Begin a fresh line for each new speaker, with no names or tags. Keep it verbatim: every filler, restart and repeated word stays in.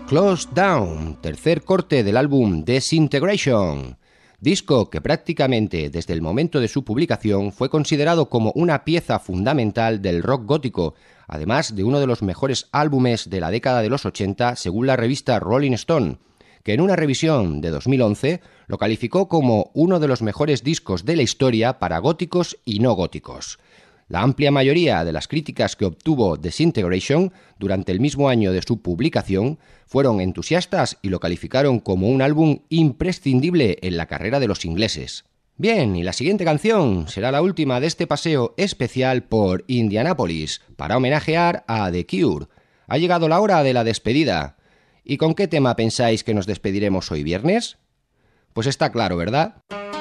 Close Down, tercer corte del álbum Disintegration, disco que prácticamente desde el momento de su publicación fue considerado como una pieza fundamental del rock gótico, además de uno de los mejores álbumes de la década de los ochenta según la revista Rolling Stone, que en una revisión de dos mil once lo calificó como uno de los mejores discos de la historia para góticos y no góticos. La amplia mayoría de las críticas que obtuvo Disintegration durante el mismo año de su publicación fueron entusiastas y lo calificaron como un álbum imprescindible en la carrera de los ingleses. Bien, y la siguiente canción será la última de este paseo especial por Indianápolis para homenajear a The Cure. Ha llegado la hora de la despedida. ¿Y con qué tema pensáis que nos despediremos hoy viernes? Pues está claro, ¿verdad?